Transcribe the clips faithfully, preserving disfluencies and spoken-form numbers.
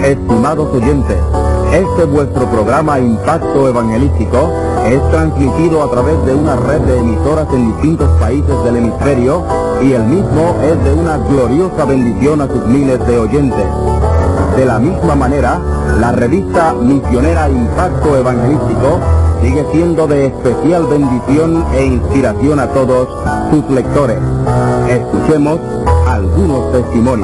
Estimados oyentes, este vuestro programa Impacto Evangelístico es transmitido a través de una red de emisoras en distintos países del hemisferio y el mismo es de una gloriosa bendición a sus miles de oyentes. De la misma manera, la revista misionera Impacto Evangelístico sigue siendo de especial bendición e inspiración a todos sus lectores. Escuchemos algunos testimonios.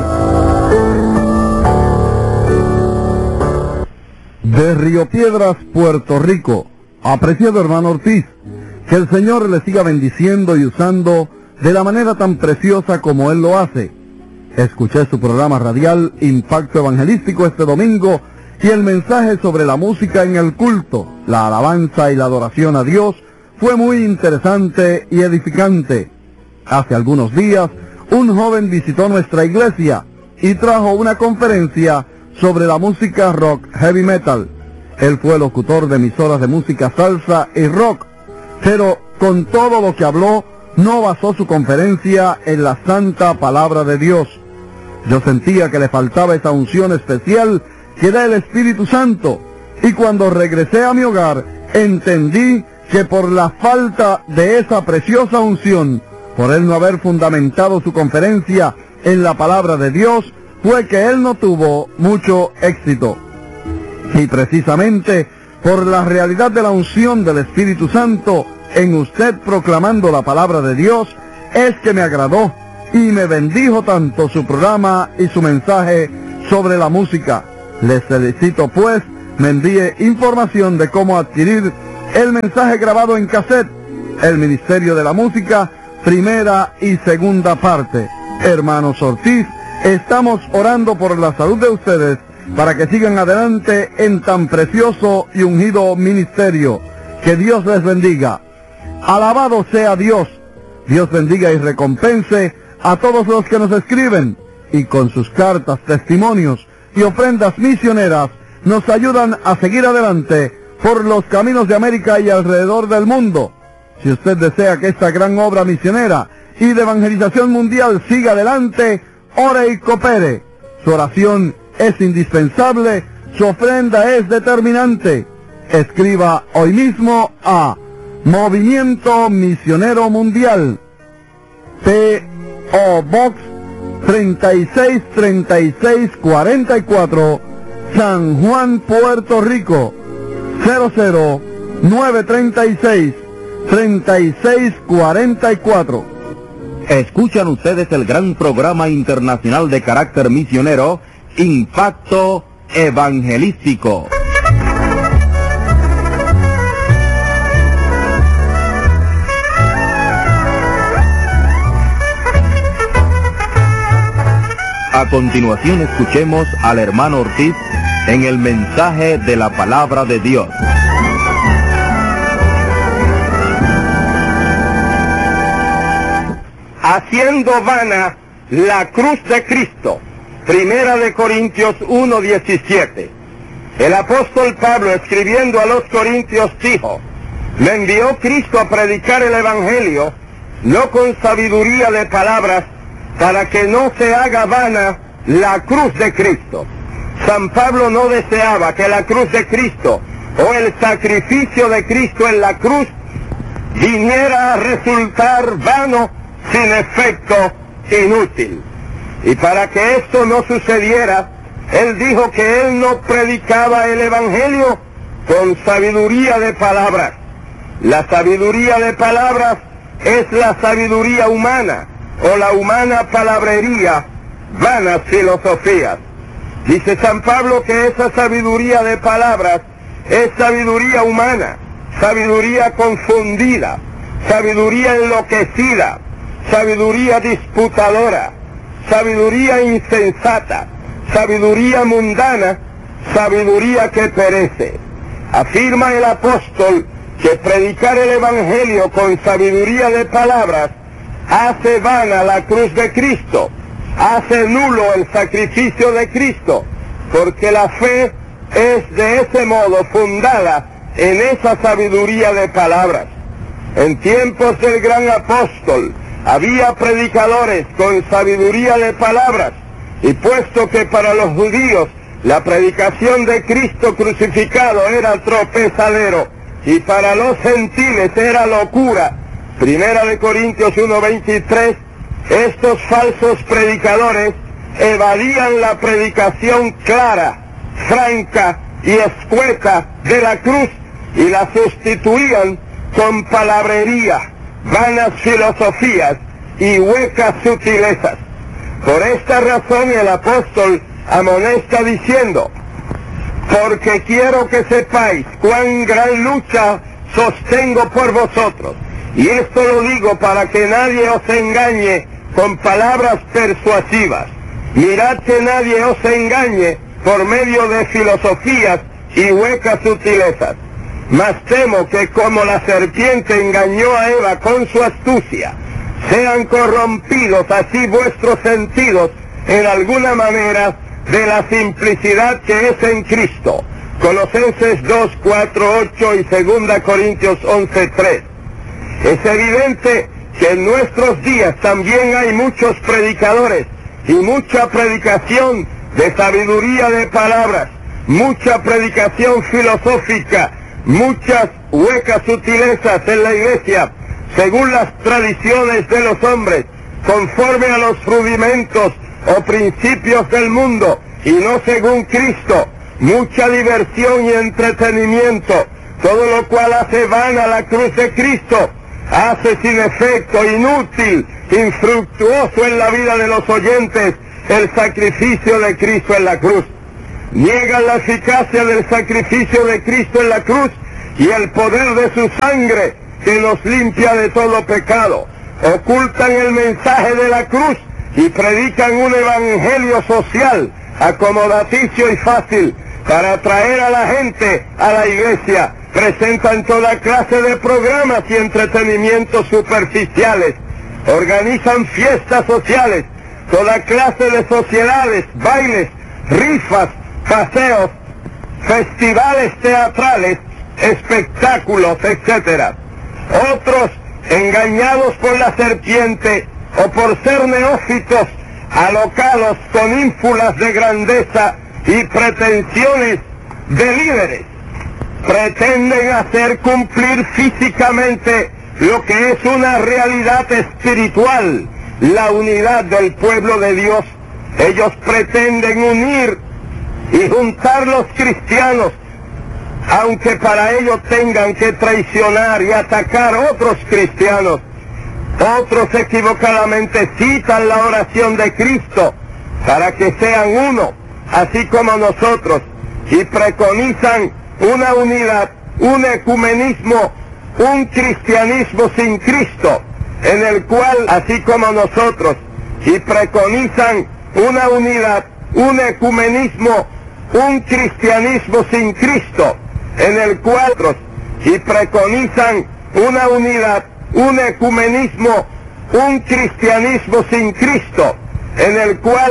De Río Piedras, Puerto Rico. Apreciado hermano Ortiz, que el Señor le siga bendiciendo y usando de la manera tan preciosa como Él lo hace. Escuché su programa radial Impacto Evangelístico este domingo y el mensaje sobre la música en el culto, la alabanza y la adoración a Dios fue muy interesante y edificante. Hace algunos días, un joven visitó nuestra iglesia y trajo una conferencia sobre la música rock heavy metal. Él fue locutor de emisoras de música salsa y rock, pero con todo lo que habló, no basó su conferencia en la santa palabra de Dios. Yo sentía que le faltaba esa unción especial que da el Espíritu Santo, y cuando regresé a mi hogar, entendí que por la falta de esa preciosa unción, por él no haber fundamentado su conferencia en la palabra de Dios, fue que él no tuvo mucho éxito. Y precisamente por la realidad de la unción del Espíritu Santo en usted proclamando la palabra de Dios, es que me agradó y me bendijo tanto su programa y su mensaje sobre la música. Les solicito pues me envíe información de cómo adquirir el mensaje grabado en cassette, El Ministerio de la Música, primera y segunda parte. Hermanos Ortiz, estamos orando por la salud de ustedes para que sigan adelante en tan precioso y ungido ministerio. Que Dios les bendiga. Alabado sea Dios. Dios bendiga y recompense a todos los que nos escriben y con sus cartas, testimonios y ofrendas misioneras nos ayudan a seguir adelante por los caminos de América y alrededor del mundo. Si usted desea que esta gran obra misionera y de evangelización mundial siga adelante, ore y coopere. Su oración es indispensable, su ofrenda es determinante. Escriba hoy mismo a Movimiento Misionero Mundial, P O Box treinta y seis treinta y seis cuarenta y cuatro, San Juan, Puerto Rico, cero cero nueve treinta y seis treinta y seis cuarenta y cuatro. Escuchan ustedes el gran programa internacional de carácter misionero, Impacto Evangelístico. A continuación escuchemos al hermano Ortiz en el mensaje de la palabra de Dios. Haciendo vana la cruz de Cristo. Primera de Corintios uno diecisiete. El apóstol Pablo, escribiendo a los Corintios, dijo: me envió Cristo a predicar el Evangelio, no con sabiduría de palabras, para que no se haga vana la cruz de Cristo. San Pablo no deseaba que la cruz de Cristo o el sacrificio de Cristo en la cruz viniera a resultar vano, sin efecto, inútil. Y para que esto no sucediera, él dijo que él no predicaba el Evangelio con sabiduría de palabras. La sabiduría de palabras es la sabiduría humana, o la humana palabrería, vanas filosofías. Dice San Pablo que esa sabiduría de palabras es sabiduría humana, sabiduría confundida, sabiduría enloquecida, sabiduría disputadora, sabiduría insensata, sabiduría mundana, sabiduría que perece. Afirma el apóstol que predicar el Evangelio con sabiduría de palabras hace vana la cruz de Cristo, hace nulo el sacrificio de Cristo, porque la fe es de ese modo fundada en esa sabiduría de palabras. En tiempos del gran apóstol había predicadores con sabiduría de palabras, y puesto que para los judíos la predicación de Cristo crucificado era tropezadero y para los gentiles era locura. Primera de Corintios uno veintitrés, estos falsos predicadores evadían la predicación clara, franca y escueta de la cruz y la sustituían con palabrería, vanas filosofías y huecas sutilezas. Por esta razón el apóstol amonesta diciendo: porque quiero que sepáis cuán gran lucha sostengo por vosotros, y esto lo digo para que nadie os engañe con palabras persuasivas. Mirad que nadie os engañe por medio de filosofías y huecas sutilezas. Mas temo que como la serpiente engañó a Eva con su astucia, sean corrompidos así vuestros sentidos en alguna manera de la simplicidad que es en Cristo. Colosenses dos, cuatro, ocho y segunda Corintios once, tres. Es evidente que en nuestros días también hay muchos predicadores y mucha predicación de sabiduría de palabras, mucha predicación filosófica, muchas huecas sutilezas en la iglesia, según las tradiciones de los hombres, conforme a los rudimentos o principios del mundo, y no según Cristo, mucha diversión y entretenimiento, todo lo cual hace vana la cruz de Cristo, hace sin efecto, inútil, infructuoso en la vida de los oyentes el sacrificio de Cristo en la cruz. Niegan la eficacia del sacrificio de Cristo en la cruz y el poder de su sangre que nos limpia de todo pecado. Ocultan el mensaje de la cruz y predican un evangelio social, acomodaticio y fácil para atraer a la gente a la iglesia. Presentan toda clase de programas y entretenimientos superficiales. Organizan fiestas sociales, toda clase de sociedades, bailes, rifas, paseos, festivales teatrales, espectáculos, etcétera. Otros, engañados por la serpiente o por ser neófitos, alocados con ínfulas de grandeza y pretensiones de líderes, pretenden hacer cumplir físicamente lo que es una realidad espiritual, la unidad del pueblo de Dios. Ellos pretenden unir y juntar los cristianos, aunque para ello tengan que traicionar y atacar a otros cristianos. Otros equivocadamente citan la oración de Cristo para que sean uno, así como nosotros, y preconizan una unidad, un ecumenismo, un cristianismo sin Cristo, en el cual, así como nosotros, y preconizan una unidad, un ecumenismo, un cristianismo sin Cristo, en el cual, y preconizan una unidad, un ecumenismo, un cristianismo sin Cristo, en el cual